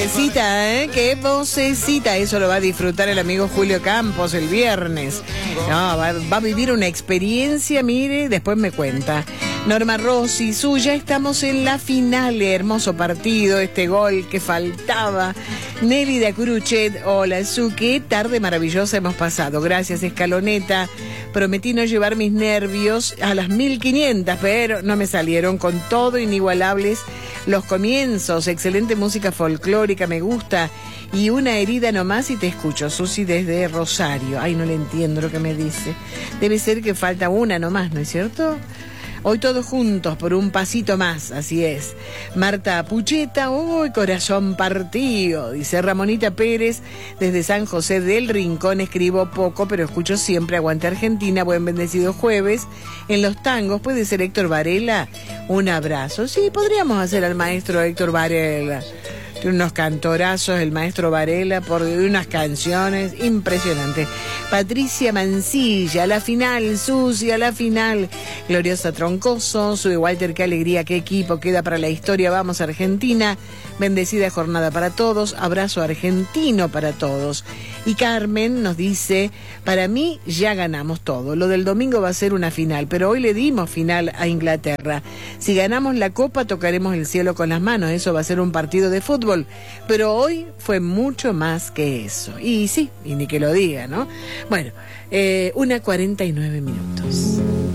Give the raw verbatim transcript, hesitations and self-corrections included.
Vocecita, ¿eh? Qué vocecita. Eso lo va a disfrutar el amigo Julio Campos el viernes. No, va, va a vivir una experiencia, mire, después me cuenta. Norma Rossi, suya, estamos en la final. Hermoso partido, este gol que faltaba. Nelly de Acuruchet, hola, Su, qué tarde maravillosa hemos pasado. Gracias, Escaloneta. Prometí no llevar mis nervios a las mil quinientas, pero no me salieron. Con todo, inigualables los comienzos. Excelente música folclórica, me gusta. Y una herida nomás y te escucho. Susi desde Rosario. Ay, no le entiendo lo que me dice. Debe ser que falta una nomás, ¿no es cierto? Hoy todos juntos por un pasito más, así es. Marta Pucheta, uy, corazón partido, dice Ramonita Pérez, desde San José del Rincón, escribo poco, pero escucho siempre, aguante Argentina, buen bendecido jueves. En los tangos, ¿puede ser Héctor Varela? Un abrazo. Sí, podríamos hacer al maestro Héctor Varela. Tiene unos cantorazos, el maestro Varela, por unas canciones impresionantes. Patricia Mancilla, la final, Susi, a la final. Gloriosa Troncoso, sube Walter, qué alegría, qué equipo, queda para la historia, vamos Argentina. Bendecida jornada para todos, abrazo argentino para todos. Y Carmen nos dice, para mí ya ganamos todo, lo del domingo va a ser una final, pero hoy le dimos final a Inglaterra. Si ganamos la copa tocaremos el cielo con las manos, eso va a ser un partido de fútbol, pero hoy fue mucho más que eso. Y sí, y ni que lo diga, ¿no? Bueno, eh, una cuarenta y nueve minutos.